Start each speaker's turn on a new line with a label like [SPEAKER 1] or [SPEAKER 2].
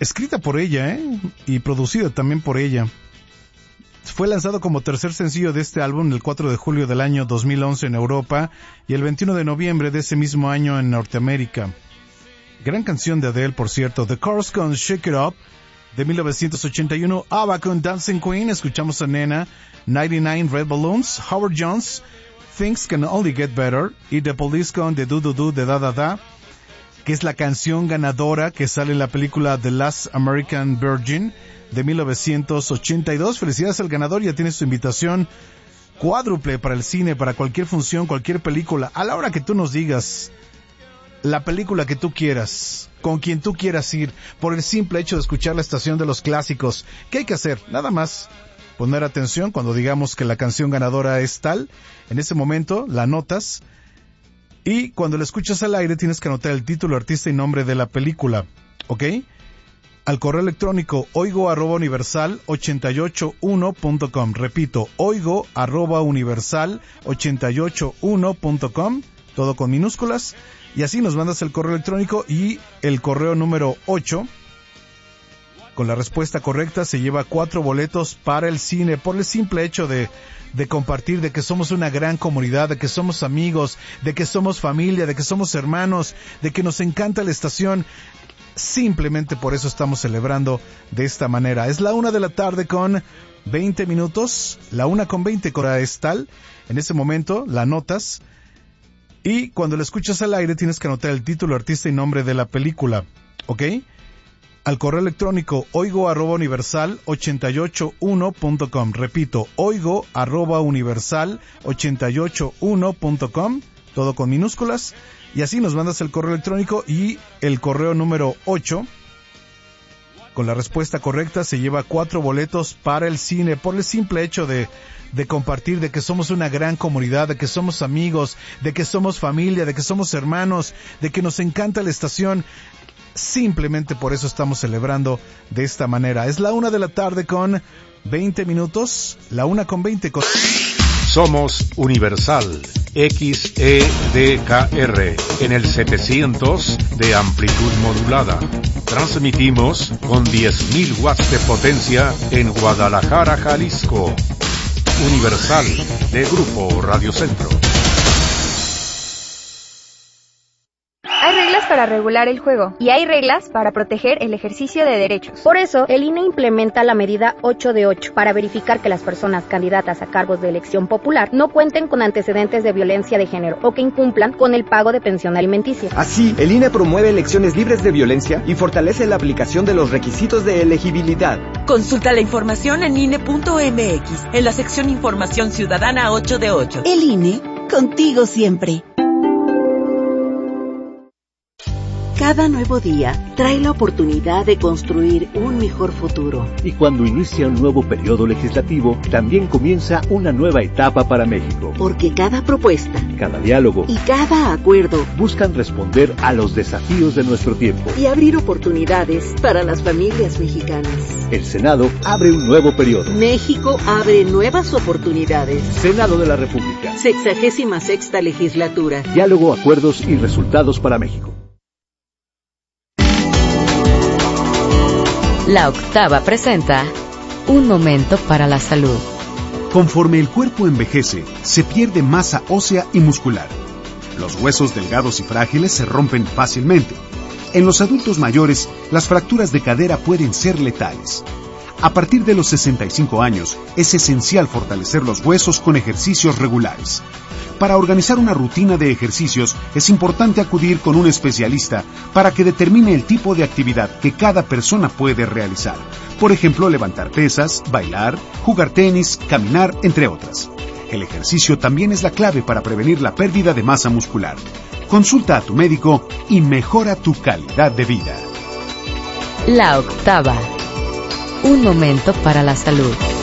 [SPEAKER 1] escrita por ella, y producida también por ella. Fue lanzado como tercer sencillo de este álbum el 4 de julio del año 2011 en Europa y el 21 de noviembre de ese mismo año en Norteamérica. Gran canción de Adele, por cierto. The Chorus con Shake It Up de 1981. ABBA con Dancing Queen. Escuchamos a Nena, 99 Red Balloons. Howard Jones, Things Can Only Get Better. Y The Police con The Do Do Do de Da Da Da, que es la canción ganadora que sale en la película The Last American Virgin de 1982. Felicidades al ganador, ya tienes tu invitación cuádruple para el cine, para cualquier función, cualquier película, a la hora que tú nos digas, la película que tú quieras, con quien tú quieras ir, por el simple hecho de escuchar la estación de los clásicos. ¿Qué hay que hacer? Nada más poner atención cuando digamos que la canción ganadora es tal, en ese momento la anotas, y cuando la escuchas al aire tienes que anotar el título, artista y nombre de la película, ¿ok? Al correo electrónico oigo@universal881.com. Repito, oigo@universal881.com, todo con minúsculas, y así nos mandas el correo electrónico, y el correo número 8, con la respuesta correcta, se lleva 4 boletos para el cine, por el simple hecho de compartir, de que somos una gran comunidad, de que somos amigos, de que somos familia, de que somos hermanos, de que nos encanta la estación. Simplemente por eso estamos celebrando de esta manera. Es la 1:20 con 20 minutos. La 1:20 hora es tal. En ese momento la anotas. Y cuando la escuchas al aire tienes que anotar el título, artista y nombre de la película. ¿Ok? Al correo electrónico oigo@universal881.com. Repito, oigo@universal881.com. Todo con minúsculas. Y así nos mandas el correo electrónico, y el correo número 8, con la respuesta correcta, se lleva 4 boletos para el cine, por el simple hecho de compartir, de que somos una gran comunidad, de que somos amigos, de que somos familia, de que somos hermanos, de que nos encanta la estación. Simplemente por eso estamos celebrando de esta manera. Es la 1:20 con 20 minutos. La 1:20 con...
[SPEAKER 2] Somos Universal XEDKR en el 700 de amplitud modulada. Transmitimos con 10.000 watts de potencia en Guadalajara, Jalisco. Universal de Grupo Radio Centro.
[SPEAKER 3] Hay reglas para regular el juego y hay reglas para proteger el ejercicio de derechos.
[SPEAKER 4] Por eso, el INE implementa la medida 8 de 8 para verificar que las personas candidatas a cargos de elección popular no cuenten con antecedentes de violencia de género o que incumplan con el pago de pensión alimenticia.
[SPEAKER 5] Así, el INE promueve elecciones libres de violencia y fortalece la aplicación de los requisitos de elegibilidad.
[SPEAKER 6] Consulta la información en INE.mx, en la sección Información Ciudadana 8 de 8.
[SPEAKER 7] El INE, contigo siempre. Cada nuevo día trae la oportunidad de construir un mejor futuro.
[SPEAKER 8] Y cuando inicia un nuevo periodo legislativo, también comienza una nueva etapa para México.
[SPEAKER 7] Porque cada propuesta,
[SPEAKER 8] cada diálogo
[SPEAKER 7] y cada acuerdo
[SPEAKER 8] buscan responder a los desafíos de nuestro tiempo
[SPEAKER 7] y abrir oportunidades para las familias mexicanas.
[SPEAKER 8] El Senado abre un nuevo periodo.
[SPEAKER 7] México abre nuevas oportunidades.
[SPEAKER 8] Senado de la República.
[SPEAKER 7] 66ª legislatura.
[SPEAKER 8] Diálogo, acuerdos y resultados para México.
[SPEAKER 9] La Octava presenta Un momento para la salud.
[SPEAKER 10] Conforme el cuerpo envejece, se pierde masa ósea y muscular. Los huesos delgados y frágiles se rompen fácilmente. En los adultos mayores, las fracturas de cadera pueden ser letales. A partir de los 65 años, es esencial fortalecer los huesos con ejercicios regulares. Para organizar una rutina de ejercicios, es importante acudir con un especialista para que determine el tipo de actividad que cada persona puede realizar. Por ejemplo, levantar pesas, bailar, jugar tenis, caminar, entre otras. El ejercicio también es la clave para prevenir la pérdida de masa muscular. Consulta a tu médico y mejora tu calidad de vida.
[SPEAKER 9] La Octava. Un momento para la salud.